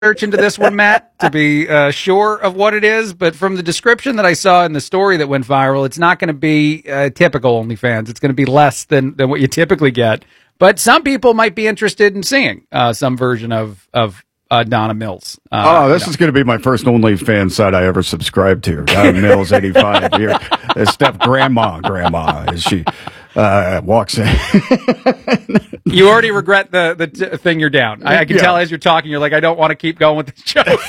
research into this one, Matt, to be sure of what it is. But from the description that I saw in the story that went viral, it's not going to be typical OnlyFans. It's going to be less than what you typically get. But some people might be interested in seeing some version of Donna Mills. This is going to be my first OnlyFans site I ever subscribed to. Donna Mills, 85 years. Steph, grandma, as she walks in. You already regret the thing you're down. I can tell as you're talking, you're like, I don't want to keep going with the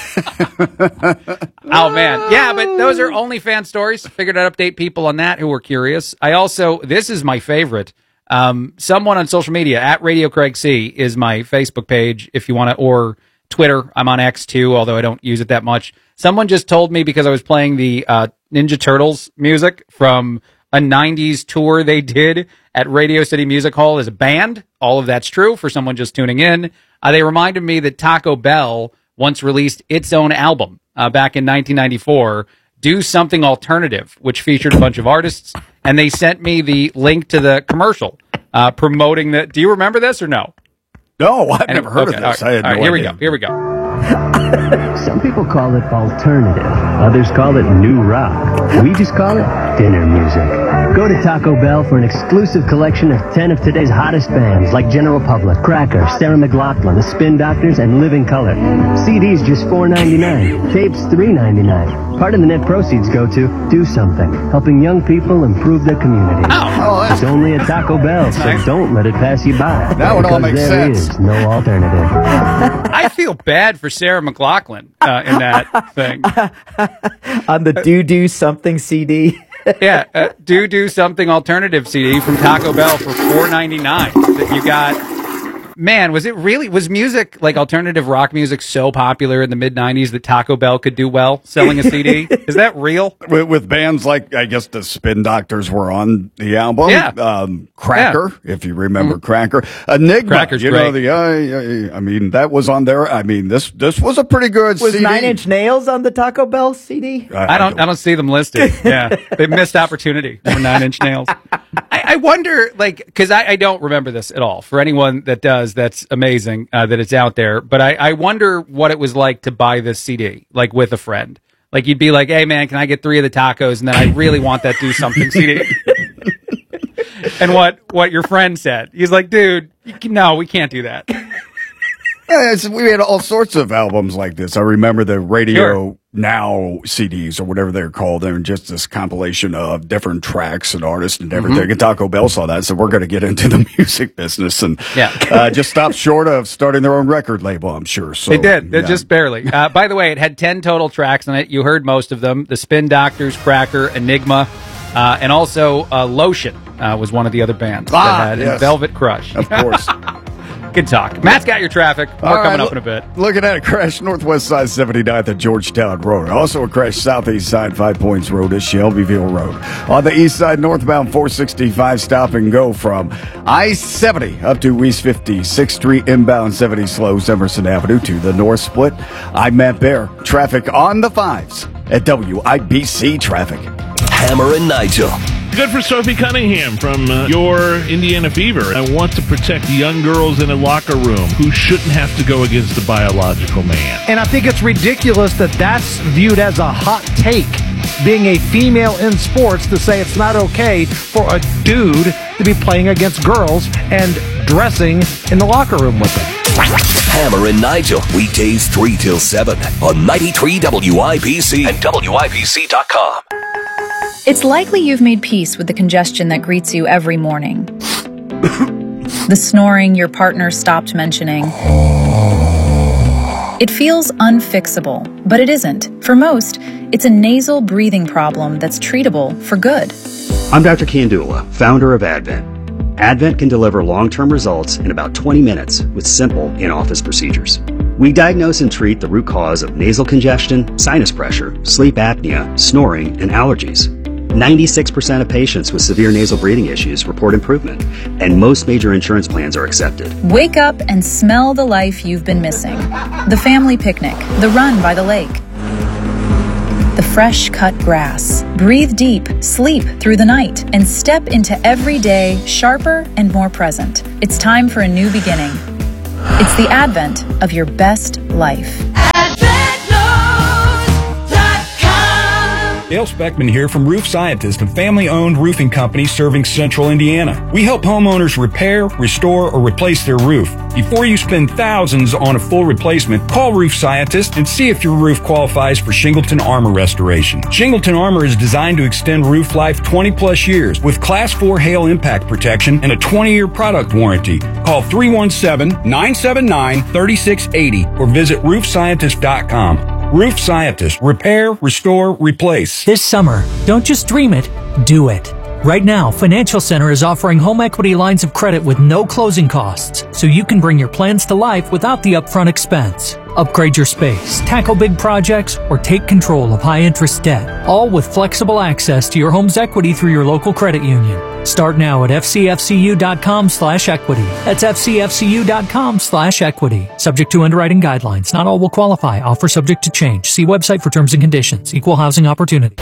show. Oh, man. Yeah, but those are OnlyFans stories. Figured I'd update people on that who were curious. I also, this is my favorite. Someone on social media, at Radio Craig C, is my Facebook page, if you want to, or Twitter. I'm on X too, although I don't use it that much. Someone just told me, because I was playing the Ninja Turtles music from a 90s tour they did at Radio City Music Hall as a band. All of that's true for someone just tuning in. They reminded me that Taco Bell once released its own album back in 1994, Do Something Alternative, which featured a bunch of artists, and they sent me the link to the commercial promoting the... Do you remember this or no? No, I've never heard of this. All right, here we go. Some people call it alternative. Others call it new rock. We just call it dinner music. Go to Taco Bell for an exclusive collection of 10 of today's hottest bands like General Public, Cracker, Sarah McLachlan, The Spin Doctors, and Living Color. CDs just $4.99. Tapes $3.99. Part of the net proceeds go to Do Something, helping young people improve their communities. It's only at Taco Bell, so don't let it pass you by. That would all make sense. There is no alternative. I feel bad for Sarah McLachlan in that thing. On the Do Something CD. Yeah, Do Something Alternative CD from Taco Bell for $4.99 that you got. Man, was music, like alternative rock music, so popular in the mid-90s that Taco Bell could do well selling a CD? Is that real? With bands like, I guess, the Spin Doctors were on the album. Yeah. Cracker, if you remember Cracker. Enigma, Cracker's great. Great. I mean, that was on there. I mean, this was a pretty good Was CD. 9 Inch Nails on the Taco Bell CD? I don't see them listed. Yeah. They missed opportunity for 9 Inch Nails. I wonder, like, because I don't remember this at all. For anyone that does, that's amazing that it's out there. But I wonder what it was like to buy this CD, like with a friend. Like, you'd be like, hey, man, can I get 3 of the tacos? And then I really want that Do Something CD. And what your friend said. He's like, dude, no, we can't do that. Yeah, we had all sorts of albums like this. I remember the Radio Now CDs or whatever they're called. They're just this compilation of different tracks and artists and everything. And Taco Bell saw that, so we're going to get into the music business and just stop short of starting their own record label, I'm sure. So, they did. Just barely. By the way, it had 10 total tracks on it. You heard most of them. The Spin Doctors, Cracker, Enigma, and also Lotion was one of the other bands that had Velvet Crush. Of course. Good talk. Matt's got your traffic. More coming up in a bit. Looking at a crash northwest side 79th at Georgetown Road. Also a crash southeast side 5 Points Road at Shelbyville Road. On the east side northbound 465 stop and go from I-70 up to East 56th Street inbound 70 slows Emerson Avenue to the north split. I'm Matt Bear. Traffic on the 5s at WIBC Traffic. Hammer and Nigel. Good for Sophie Cunningham from your Indiana Fever. I want to protect young girls in a locker room who shouldn't have to go against a biological man. And I think it's ridiculous that that's viewed as a hot take, being a female in sports, to say it's not okay for a dude to be playing against girls and dressing in the locker room with them. Hammer and Nigel, weekdays 3 till 7 on 93 WIBC and WIBC.com. It's likely you've made peace with the congestion that greets you every morning. The snoring your partner stopped mentioning. It feels unfixable, but it isn't. For most, it's a nasal breathing problem that's treatable for good. I'm Dr. Kandula, founder of Advent. Advent can deliver long-term results in about 20 minutes with simple in-office procedures. We diagnose and treat the root cause of nasal congestion, sinus pressure, sleep apnea, snoring, and allergies. 96% of patients with severe nasal breathing issues report improvement, and most major insurance plans are accepted. Wake up and smell the life you've been missing. The family picnic, the run by the lake, the fresh cut grass. Breathe deep, sleep through the night, and step into every day sharper and more present. It's time for a new beginning. It's the advent of your best life. Dale Speckman here from Roof Scientist, a family-owned roofing company serving central Indiana. We help homeowners repair, restore, or replace their roof. Before you spend thousands on a full replacement, call Roof Scientist and see if your roof qualifies for Shingleton Armor restoration. Shingleton Armor is designed to extend roof life 20-plus years with Class 4 hail impact protection and a 20-year product warranty. Call 317-979-3680 or visit roofscientist.com. Roof Scientist. Repair, restore, replace. This summer, don't just dream it, do it. Right now, Financial Center is offering home equity lines of credit with no closing costs, so you can bring your plans to life without the upfront expense. Upgrade your space, tackle big projects, or take control of high-interest debt, all with flexible access to your home's equity through your local credit union. Start now at fcfcu.com/equity. That's fcfcu.com/equity. Subject to underwriting guidelines. Not all will qualify. Offer subject to change. See website for terms and conditions. Equal housing opportunity.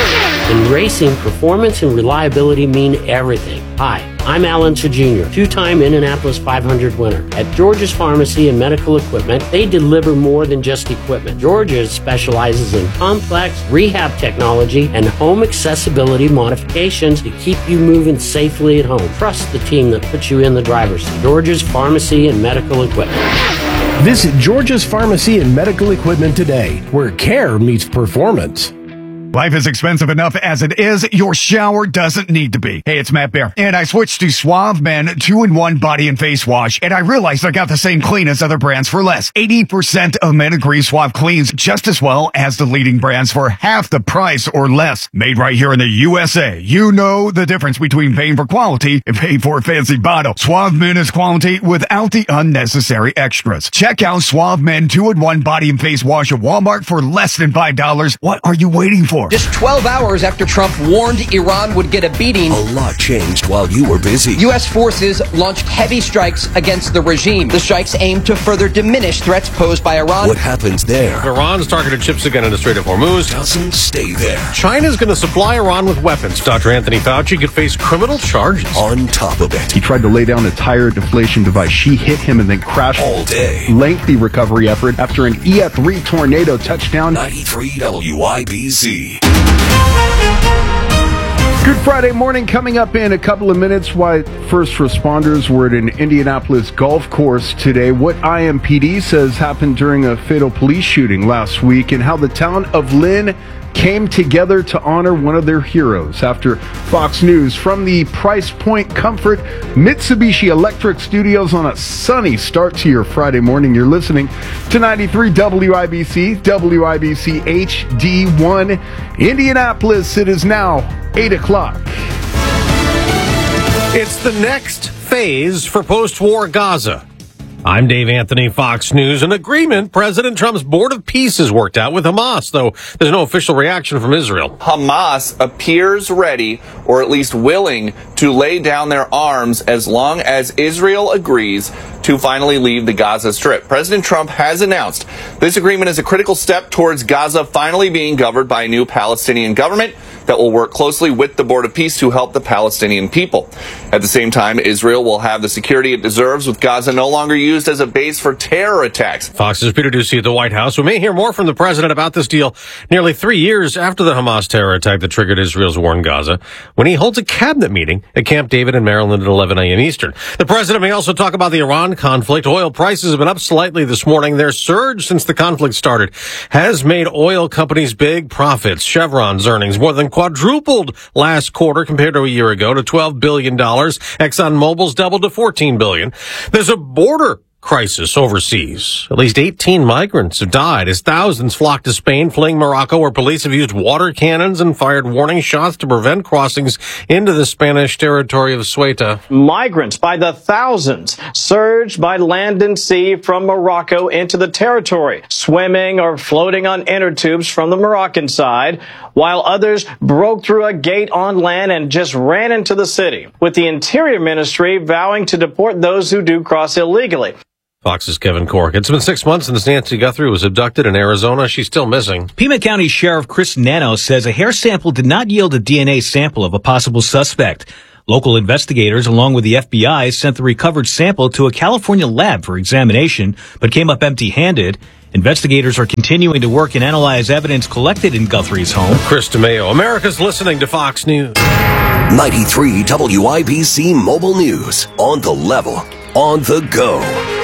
In racing, performance and reliability mean everything. Hi, I'm Alan Jr., two-time Indianapolis 500 winner. At George's Pharmacy and Medical Equipment, they deliver more than just equipment. George's specializes in complex rehab technology and home accessibility modifications to keep you moving safely at home. Trust the team that puts you in the driver's seat. George's Pharmacy and Medical Equipment. Visit George's Pharmacy and Medical Equipment today, where care meets performance. Life is expensive enough as it is. Your shower doesn't need to be. Hey, it's Matt Bear. And I switched to Suave Men 2-in-1 body and face wash, and I realized I got the same clean as other brands for less. 80% of men agree Suave cleans just as well as the leading brands for half the price or less. Made right here in the USA. You know the difference between paying for quality and paying for a fancy bottle. Suave Men is quality without the unnecessary extras. Check out Suave Men 2-in-1 body and face wash at Walmart for less than $5. What are you waiting for? Just 12 hours after Trump warned Iran would get a beating, A lot changed while you were busy. U.S. forces launched heavy strikes against the regime. The strikes aim to further diminish threats posed by Iran. What happens there Iran's targeted ships again in the Strait of Hormuz. doesn't stay there. China's going to supply Iran with weapons. Dr. Anthony Fauci could face criminal charges. On top of it, He tried to lay down a tire deflation device. She hit him and then crashed. all day. Lengthy recovery effort after an EF3 tornado touchdown. 93 WIBC. Good Friday morning coming up in a couple of minutes. Why first responders were at an Indianapolis golf course today. What IMPD says happened during a fatal police shooting last week, and how the town of Lynn came together to honor one of their heroes. After Fox News from the Price Point Comfort Mitsubishi Electric Studios on a sunny start to your Friday morning. You're listening to 93 WIBC, WIBC HD1 Indianapolis. It is now 8 o'clock. It's the next phase for post-war Gaza. I'm Dave Anthony, Fox News. An agreement President Trump's Board of Peace has worked out with Hamas, though there's no official reaction from Israel. Hamas appears ready, or at least willing, to lay down their arms as long as Israel agrees to finally leave the Gaza Strip. President Trump has announced this agreement is a critical step towards Gaza finally being governed by a new Palestinian government that will work closely with the Board of Peace to help the Palestinian people. At the same time, Israel will have the security it deserves, with Gaza no longer used as a base for terror attacks. Fox's Peter Ducey at the White House. We may hear more from the president about this deal nearly 3 years after the Hamas terror attack that triggered Israel's war in Gaza, when he holds a cabinet meeting at Camp David in Maryland at 11 a.m. Eastern. The president may also talk about the Iran conflict. Oil prices have been up slightly this morning. Their surge since the conflict started has made oil companies big profits. Chevron's earnings more than quadrupled last quarter compared to a year ago to $12 billion. ExxonMobil's doubled to $14 billion. There's a border crisis overseas. At least 18 migrants have died as thousands flocked to Spain, fleeing Morocco, where police have used water cannons and fired warning shots to prevent crossings into the Spanish territory of Ceuta. Migrants by the thousands surged by land and sea from Morocco into the territory, swimming or floating on inner tubes from the Moroccan side, while others broke through a gate on land and just ran into the city, with the Interior Ministry vowing to deport those who do cross illegally. Fox's Kevin Cork. It's been 6 months since Nancy Guthrie was abducted in Arizona. She's still missing. Pima County Sheriff Chris Nano says a hair sample did not yield a DNA sample of a possible suspect. Local investigators, along with the FBI, sent the recovered sample to a California lab for examination, but came up empty-handed. Investigators are continuing to work and analyze evidence collected in Guthrie's home. Chris DeMeo, America's listening to Fox News. 93 WIBC Mobile News. On the level, on the go.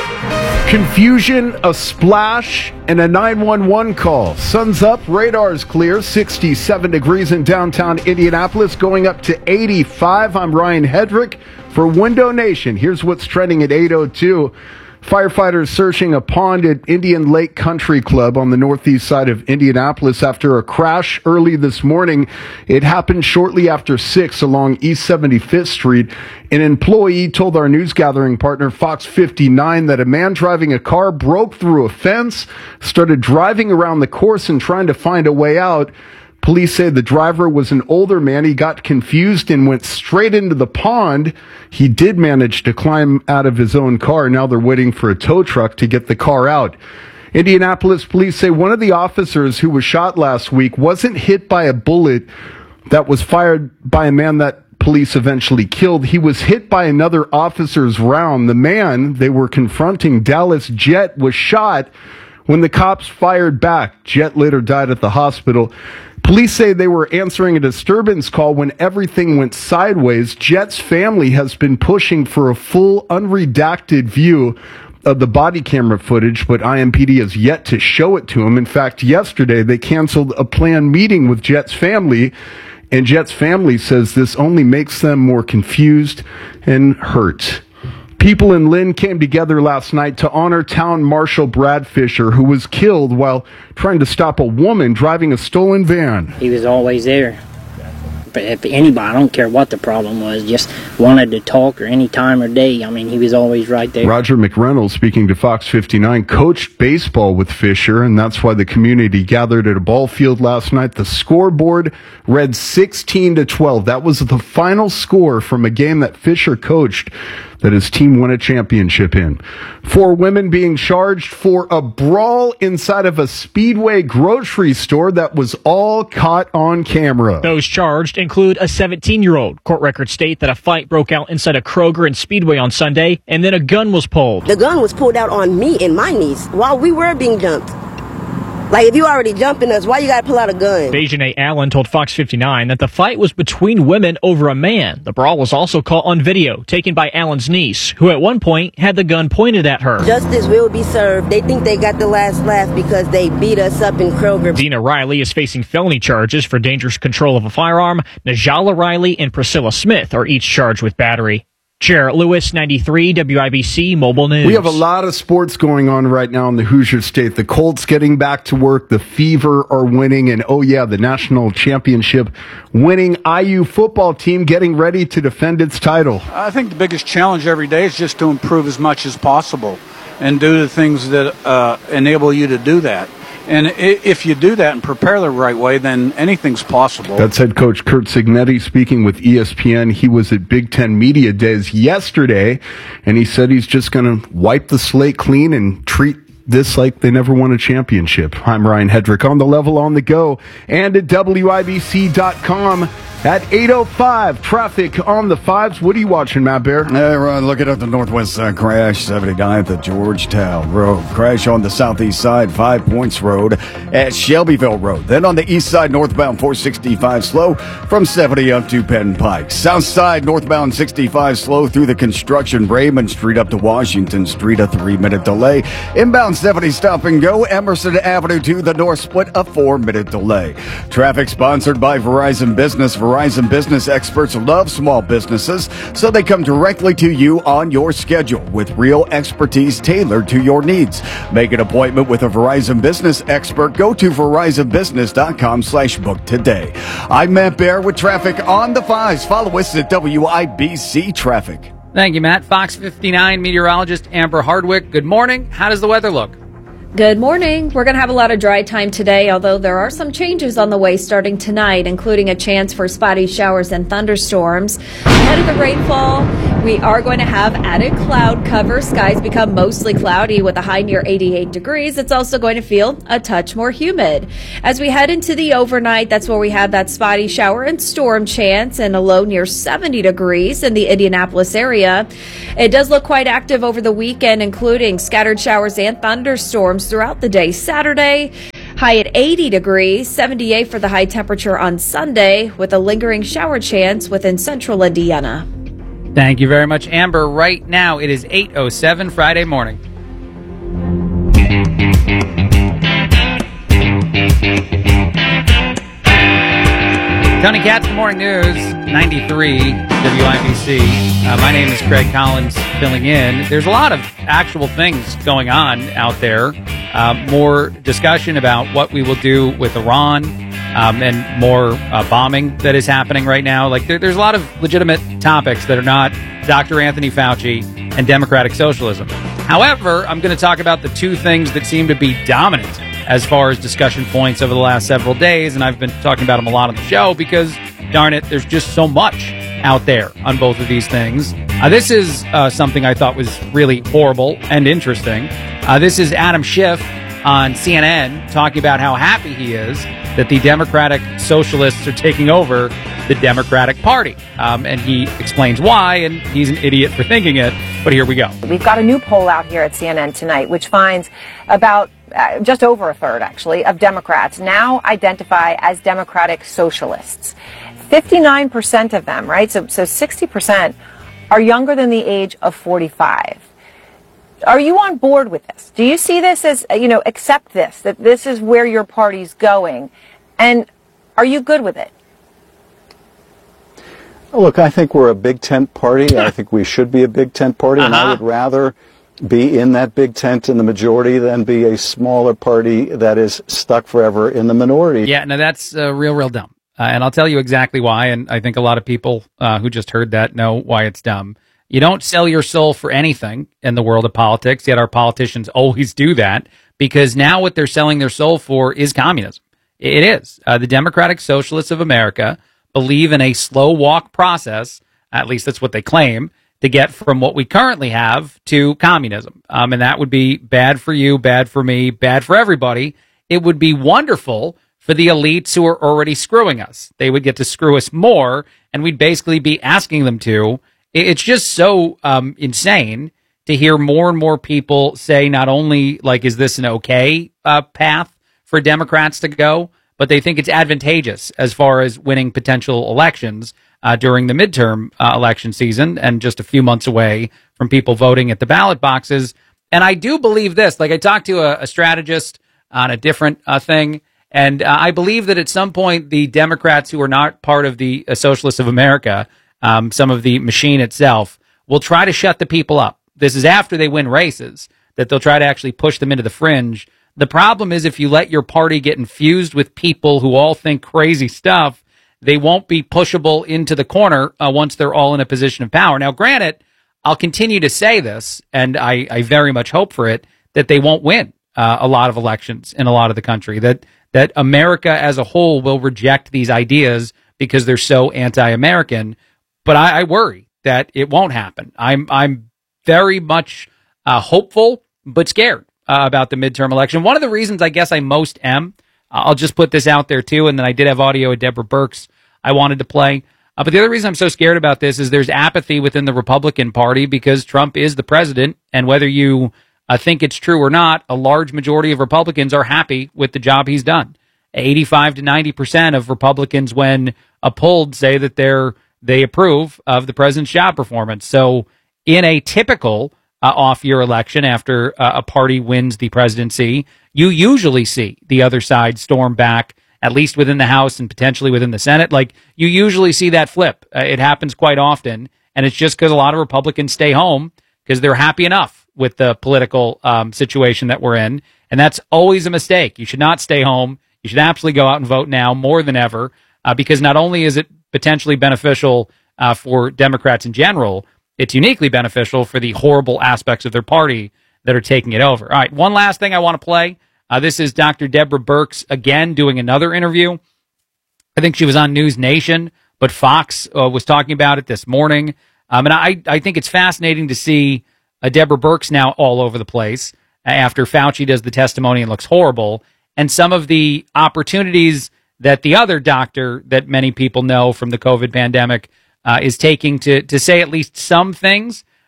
Confusion, a splash, and a 911 call. Sun's up, radar's clear, 67 degrees in downtown Indianapolis, going up to 85. I'm Ryan Hedrick for Window Nation. Here's what's trending at 8:02. Firefighters searching a pond at Indian Lake Country Club on the northeast side of Indianapolis after a crash early this morning. It happened shortly after 6 along East 75th Street. An employee told our news gathering partner Fox 59 that a man driving a car broke through a fence, started driving around the course and trying to find a way out. Police say the driver was an older man. He got confused and went straight into the pond. He did manage to climb out of his own car. Now they're waiting for a tow truck to get the car out. Indianapolis police say one of the officers who was shot last week wasn't hit by a bullet that was fired by a man that police eventually killed. He was hit by another officer's round. The man they were confronting, Dallas Jett, was shot when the cops fired back. Jett later died at the hospital. Police say they were answering a disturbance call when everything went sideways. Jett's family has been pushing for a full, unredacted view of the body camera footage, but IMPD has yet to show it to him. In fact, yesterday they canceled a planned meeting with Jett's family, and Jett's family says this only makes them more confused and hurt. People in Lynn came together last night to honor Town Marshal Brad Fisher, who was killed while trying to stop a woman driving a stolen van. He was always there. But if anybody, I don't care what the problem was, just wanted to talk or any time or day, I mean, he was always right there. Roger McReynolds, speaking to Fox 59, coached baseball with Fisher, and that's why the community gathered at a ball field last night. The scoreboard read 16-12. That was the final score from a game that Fisher coached that his team won a championship in. 4 women being charged for a brawl inside of a Speedway grocery store that was all caught on camera. Those charged include a 17-year-old. Court records state that a fight broke out inside a Kroger and Speedway on Sunday, and then a gun was pulled. The gun was pulled out on me and my niece while we were being jumped. Like, if you already jumping us, why you gotta pull out a gun? Dejanay Allen told Fox 59 that the fight was between women over a man. The brawl was also caught on video, taken by Allen's niece, who at one point had the gun pointed at her. Justice will be served. They think they got the last laugh because they beat us up in Kroger. Dina Riley is facing felony charges for dangerous control of a firearm. Najala Riley and Priscilla Smith are each charged with battery. Jarrett Lewis, 93 WIBC Mobile News. We have a lot of sports going on right now in the Hoosier State. The Colts getting back to work. The Fever are winning. And, oh, yeah, the national championship winning IU football team getting ready to defend its title. I think the biggest challenge every day is just to improve as much as possible and do the things that enable you to do that. And if you do that and prepare the right way, then anything's possible. That's head coach Curt Cignetti speaking with ESPN. He was at Big Ten Media Days yesterday, and he said he's just going to wipe the slate clean and treat this like they never won a championship. I'm Ryan Hedrick on the level, on the go, and at WIBC.com at 8:05. Traffic on the 5s. What are you watching, Matt Bear? Hey, Ron, looking at the northwest side crash, 79th at Georgetown Road. Crash on the southeast side, 5 Points Road at Shelbyville Road. Then on the east side, northbound 465 slow from 70 up to Penn Pike. South side, northbound 65 slow through the construction, Raymond Street up to Washington Street, a 3-minute delay. Inbound 70 stop and go, Emerson Avenue to the north split, a 4-minute delay. Traffic sponsored by Verizon Business. Verizon Business experts love small businesses, so they come directly to you on your schedule with real expertise tailored to your needs. Make an appointment with a Verizon Business expert. Go to verizonbusiness.com/book today. I'm Matt Bear with traffic on the 5s. Follow us at WIBC Traffic. Thank you, Matt. Fox 59 meteorologist Amber Hardwick. Good morning. How does the weather look? Good morning. We're going to have a lot of dry time today, although there are some changes on the way starting tonight, including a chance for spotty showers and thunderstorms. Ahead of the rainfall, we are going to have added cloud cover. Skies become mostly cloudy with a high near 88 degrees. It's also going to feel a touch more humid. As we head into the overnight, that's where we have that spotty shower and storm chance and a low near 70 degrees in the Indianapolis area. It does look quite active over the weekend, including scattered showers and thunderstorms thunderstorms throughout the day Saturday. High at 80 degrees, 78 for the high temperature on Sunday, with a lingering shower chance within central Indiana. Thank you very much, Amber. Right now, it is 8:07 Friday morning. Tony Katz, Good Morning News, 93 WIBC. My name is Craig Collins, filling in. There's a lot of actual things going on out there. More discussion about what we will do with Iran, and more bombing that is happening right now. Like there's a lot of legitimate topics that are not Dr. Anthony Fauci and democratic socialism. However, I'm going to talk about the two things that seem to be dominant as far as discussion points over the last several days, and I've been talking about them a lot on the show because, darn it, there's just so much out there on both of these things. This is something I thought was really horrible and interesting. This is Adam Schiff on CNN talking about how happy he is that the Democratic Socialists are taking over the Democratic Party. And he explains why, and he's an idiot for thinking it, but here we go. We've got a new poll out here at CNN tonight, which finds about just over a third, actually, of Democrats now identify as Democratic Socialists. 59% of them, right? So 60% are younger than the age of 45. Are you on board with this? Do you see this as, accept this, that this is where your party's going? And are you good with it? Look, I think we're a big tent party. I think we should be a big tent party, and I would rather be in that big tent in the majority than be a smaller party that is stuck forever in the minority. Yeah, no, that's real dumb. And I'll tell you exactly why, and I think a lot of people who just heard that know why it's dumb. You don't sell your soul for anything in the world of politics, yet our politicians always do that, because now what they're selling their soul for is communism. It is. The Democratic Socialists of America believe in a slow walk process, at least that's what they claim, to get from what we currently have to communism. And that would be bad for you, bad for me, bad for everybody. It would be wonderful for the elites who are already screwing us. They would get to screw us more, and we'd basically be asking them to. It's just so insane to hear more and more people say not only, like, is this an okay path for Democrats to go, but they think it's advantageous as far as winning potential elections during the midterm election season, and just a few months away from people voting at the ballot boxes. And I do believe this. Like, I talked to a strategist on a different thing, and I believe that at some point the Democrats who are not part of the Socialists of America, some of the machine itself, will try to shut the people up. This is after they win races, that they'll try to actually push them into the fringe. The problem is if you let your party get infused with people who all think crazy stuff, they won't be pushable into the corner once they're all in a position of power. Now, granted, I'll continue to say this, and I very much hope for it, that they won't win a lot of elections in a lot of the country, that America as a whole will reject these ideas because they're so anti-American. But I worry that it won't happen. I'm very much hopeful, but scared about the midterm election. One of the reasons I guess I most am, I'll just put this out there too, and then I did have audio of Deborah Birx I wanted to play. But the other reason I'm so scared about this is there's apathy within the Republican Party because Trump is the president, and whether you think it's true or not, a large majority of Republicans are happy with the job he's done. 85 to 90% of Republicans, when polled, say that they approve of the president's job performance. So in a typical off-year election after a party wins the presidency, you usually see the other side storm back, at least within the House and potentially within the Senate. Like, you usually see that flip. It happens quite often, and it's just because a lot of Republicans stay home because they're happy enough with the political situation that we're in, and that's always a mistake. You should not stay home. You should absolutely go out and vote now more than ever, because not only is it potentially beneficial for Democrats in general, it's uniquely beneficial for the horrible aspects of their party that are taking it over. All right, one last thing I want to play. This is Dr. Deborah Birx, again, doing another interview. I think she was on News Nation, but Fox was talking about it this morning. And I think it's fascinating to see Deborah Birx now all over the place after Fauci does the testimony and looks horrible, and some of the opportunities that the other doctor that many people know from the COVID pandemic is taking to say at least some things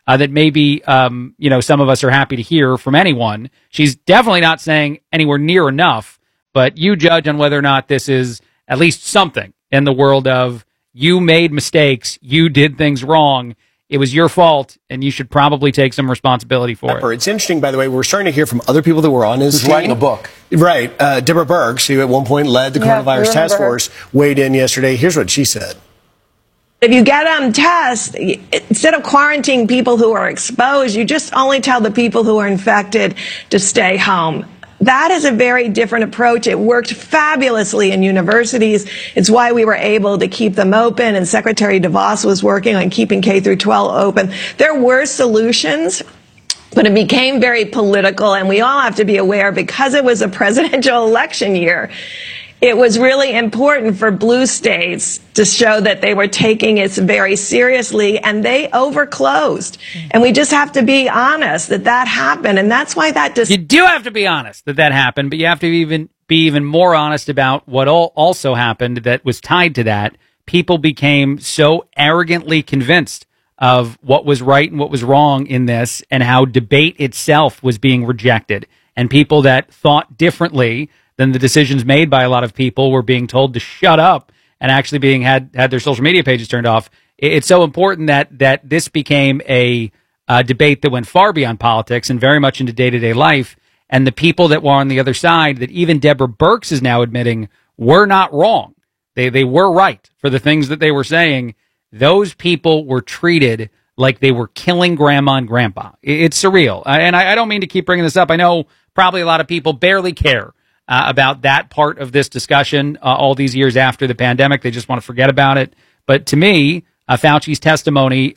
that maybe, some of us are happy to hear from anyone. She's definitely not saying anywhere near enough, but you judge on whether or not this is at least something in the world of you made mistakes, you did things wrong, it was your fault, and you should probably take some responsibility for it. It's interesting, by the way, we're starting to hear from other people that were on his team. writing a book. Right. Deborah Birx, who at one point led the coronavirus task force, weighed in yesterday. Here's what she said. If you get them tests, instead of quarantining people who are exposed, you just only tell the people who are infected to stay home. That is a very different approach. It worked fabulously in universities. It's why we were able to keep them open, and Secretary DeVos was working on keeping K through 12 open. There were solutions, but it became very political, and we all have to be aware, because it was a presidential election year, it was really important for blue states to show that they were taking it very seriously, and they overclosed. And we just have to be honest that happened, and that's why that You do have to be honest that happened, but you have to be even more honest about what also happened that was tied to that. People became so arrogantly convinced of what was right and what was wrong in this, and how debate itself was being rejected. And people that thought differently than the decisions made by a lot of people were being told to shut up and actually had their social media pages turned off. It's so important that this became a debate that went far beyond politics and very much into day-to-day life. And the people that were on the other side, that even Deborah Birx is now admitting were not wrong. They were right for the things that they were saying. Those people were treated like they were killing grandma and grandpa. It's surreal. And I don't mean to keep bringing this up. I know probably a lot of people barely care about that part of this discussion all these years after the pandemic. They just want to forget about it. But to me, Fauci's testimony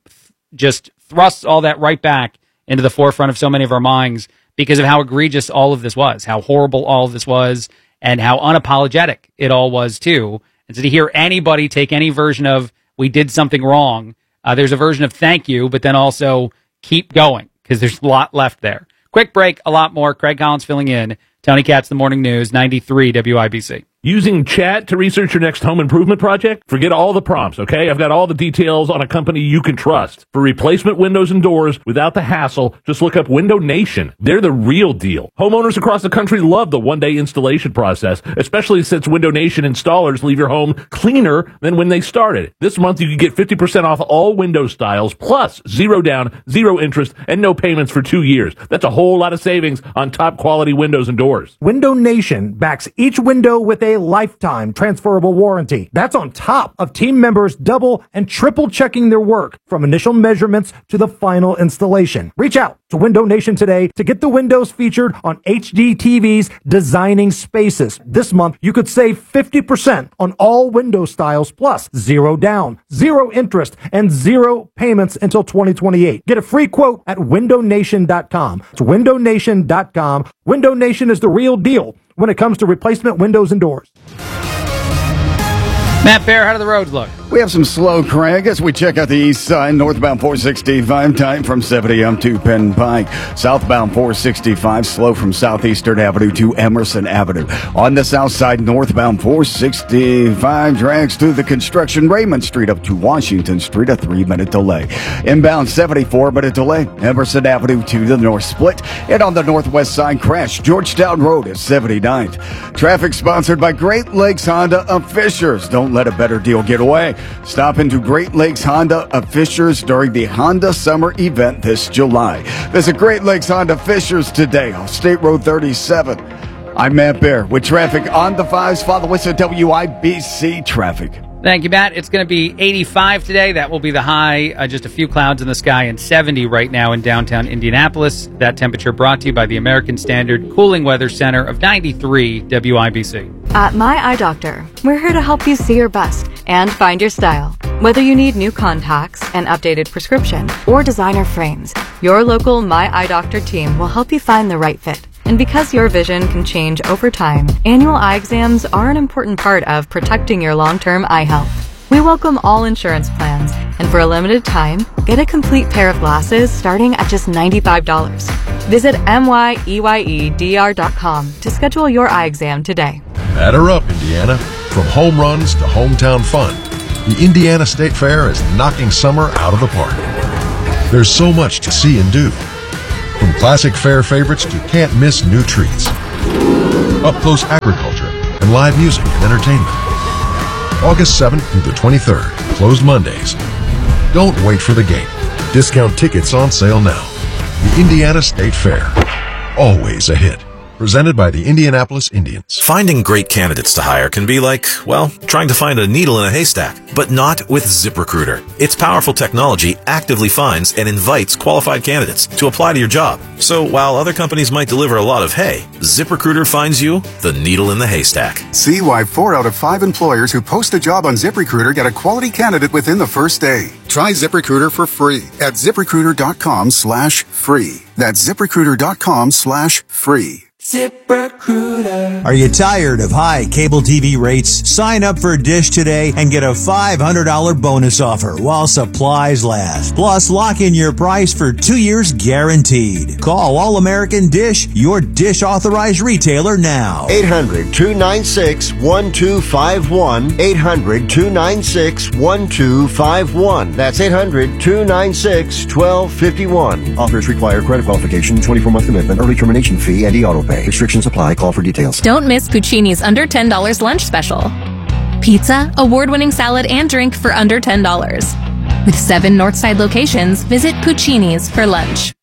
just thrusts all that right back into the forefront of so many of our minds because of how egregious all of this was, how horrible all of this was, and how unapologetic it all was, too. And so to hear anybody take any version of, we did something wrong, there's a version of thank you, but then also keep going, because there's a lot left there. Quick break, a lot more. Craig Collins filling in. Tony Katz, The Morning News, 93 WIBC. Using chat to research your next home improvement project? Forget all the prompts, okay? I've got all the details on a company you can trust. For replacement windows and doors without the hassle, just look up Window Nation. They're the real deal. Homeowners across the country love the one-day installation process, especially since Window Nation installers leave your home cleaner than when they started. This month, you can get 50% off all window styles, plus 0 down, 0 interest, and no payments for 2 years. That's a whole lot of savings on top quality windows and doors. Window Nation backs each window with a lifetime transferable warranty. That's on top of team members double and triple checking their work from initial measurements to the final installation. Reach out to Window Nation today to get the windows featured on HD TV's Designing Spaces. This month, you could save 50% on all window styles, plus 0 down, 0 interest, and 0 payments until 2028. Get a free quote at windownation.com. It's windownation.com. Window Nation is the real deal when it comes to replacement windows and doors. Matt Bear, how do the roads look? We have some slow, Craig, as we check out the east side. Northbound 465, tight from 70 to Penn Pike. Southbound 465, slow from Southeastern Avenue to Emerson Avenue. On the south side, northbound 465 drags through the construction Raymond Street up to Washington Street, a 3-minute delay. Inbound 74, but a delay. Emerson Avenue to the north split. And on the northwest side, crash Georgetown Road at 79th. Traffic sponsored by Great Lakes Honda of Fishers. Don't let a better deal get away. Stop into Great Lakes Honda of Fishers during the Honda Summer event this July. Visit Great Lakes Honda Fishers today on State Road 37. I'm Matt Bear with traffic on the 5s. Follow us at WIBC Traffic. Thank you, Matt. It's going to be 85 today. That will be the high. Just a few clouds in the sky, and 70 right now in downtown Indianapolis. That temperature brought to you by the American Standard Cooling Weather Center of 93 WIBC. At My Eye Doctor, we're here to help you see your best and find your style. Whether you need new contacts, an updated prescription, or designer frames, your local My Eye Doctor team will help you find the right fit. And because your vision can change over time, annual eye exams are an important part of protecting your long-term eye health. We welcome all insurance plans, and for a limited time, get a complete pair of glasses starting at just $95. Visit MYEYEDR.com to schedule your eye exam today. Batter up, Indiana. From home runs to hometown fun, the Indiana State Fair is knocking summer out of the park. There's so much to see and do. From classic fair favorites to can't-miss new treats. Up-close agriculture and live music and entertainment. August 7th through the 23rd. Closed Mondays. Don't wait for the gate. Discount tickets on sale now. The Indiana State Fair. Always a hit. Presented by the Indianapolis Indians. Finding great candidates to hire can be like, well, trying to find a needle in a haystack, but not with ZipRecruiter. Its powerful technology actively finds and invites qualified candidates to apply to your job. So while other companies might deliver a lot of hay, ZipRecruiter finds you the needle in the haystack. See why 4 out of 5 employers who post a job on ZipRecruiter get a quality candidate within the first day. Try ZipRecruiter for free at ZipRecruiter.com/free. That's ZipRecruiter.com/free. ZipRecruiter. Are you tired of high cable TV rates? Sign up for Dish today and get a $500 bonus offer while supplies last. Plus, lock in your price for 2 years guaranteed. Call All American Dish, your Dish authorized retailer now. 800-296-1251. 800-296-1251. That's 800-296-1251. Offers require credit qualification, 24-month commitment, early termination fee, and e-auto pay. Restrictions apply. Call for details. Don't miss Puccini's under $10 lunch special. Pizza, award-winning salad, and drink for under $10. With 7 Northside locations, visit Puccini's for lunch.